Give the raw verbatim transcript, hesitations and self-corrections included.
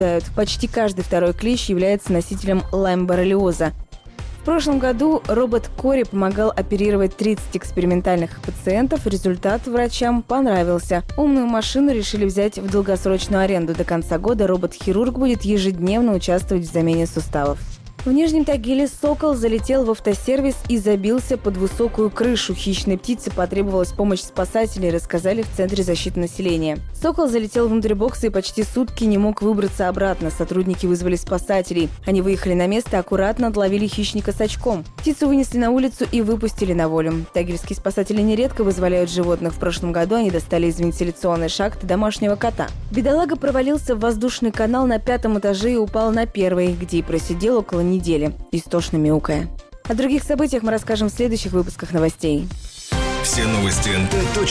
Почти каждый второй клещ является носителем лайм-боррелиоза. В прошлом году робот Кори помогал оперировать тридцать экспериментальных пациентов. Результат врачам понравился. Умную машину решили взять в долгосрочную аренду. До конца года робот-хирург будет ежедневно участвовать в замене суставов. В Нижнем Тагиле сокол залетел в автосервис и забился под высокую крышу. Хищной птице потребовалась помощь спасателей, рассказали в Центре защиты населения. Сокол залетел внутрь бокса и почти сутки не мог выбраться обратно. Сотрудники вызвали спасателей. Они выехали на место, аккуратно отловили хищника с очком. Птицу вынесли на улицу и выпустили на волю. Тагильские спасатели нередко вызволяют животных. В прошлом году они достали из вентиляционной шахты домашнего кота. Бедолага провалился в воздушный канал на пятом этаже и упал на первый, где и просидел около недели, истошно мяукая. О других событиях мы расскажем в следующих выпусках новостей. Все новости эн тэ точка ру